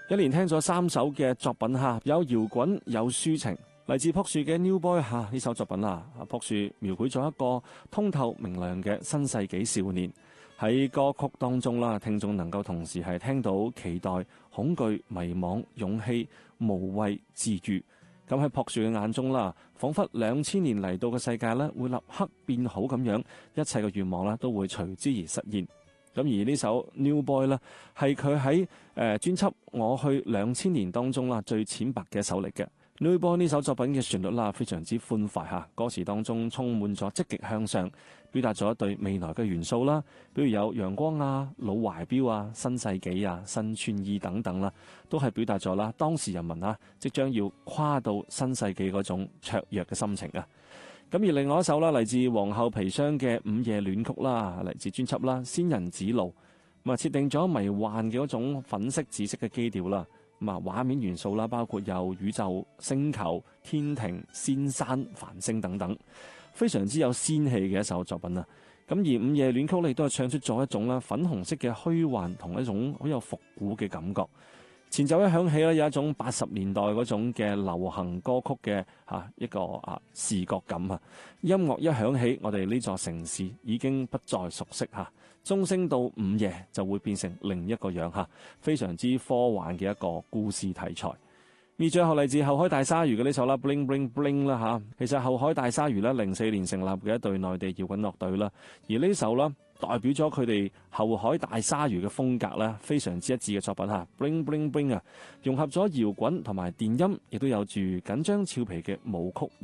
一連聽咗3首嘅作品嚇，有搖滾有抒情，嚟自朴樹嘅 New Boy 嚇呢首作品啦。朴樹描繪咗一個通透明亮嘅新世紀少年，喺歌曲當中啦，聽眾能夠同時係聽到期待、恐懼、迷惘、勇氣、無畏、治癒。咁喺朴樹嘅眼中啦，彷彿2000年嚟到嘅世界咧會立刻變好咁樣，一切嘅願望咧都會隨之而實現。咁而呢首 New Boy 呢，係佢喺專輯《我去2000年》當中啦最淺白嘅一首嚟嘅。New Boy 呢首作品嘅旋律啦非常之歡快嚇，歌詞當中充滿咗積極向上，表達咗一對未來嘅元素啦，比如有陽光啊、老懷錶啊、新世紀啊、新穿衣等等啦，都係表達咗啦當時人民啊即將要跨到新世紀嗰種雀躍嘅心情啊。咁而另外一首啦，嚟自皇后皮箱嘅《午夜戀曲》啦，嚟自專輯啦《仙人指路》，咁啊設定咗迷幻嘅嗰種粉色紫色嘅基調啦，咁啊畫面元素啦，包括有宇宙、星球、天庭、仙山、繁星等等，非常之有仙氣嘅一首作品啊！咁而《午夜戀曲》亦都係唱出咗一種啦粉紅色嘅虛幻同一種好有復古嘅感覺。前奏一響起咧，有一種80年代嗰種嘅流行歌曲嘅一個視覺感啊！音樂一響起，我哋呢座城市已經不再熟悉嚇，鐘聲到午夜就會變成另一個樣嚇，非常之科幻嘅一個故事題材。而最後嚟自後海大鯊魚嘅呢首啦 Bling Bling Bling 啦嚇，其實後海大鯊魚咧04年成立嘅一隊內地搖滾樂隊啦，而呢首啦代表咗佢哋後海大鯊魚嘅風格啦，非常之一致嘅作品嚇 Bling Bling Bling 啊，融合咗搖滾同埋電音，亦都有住緊張俏皮嘅舞曲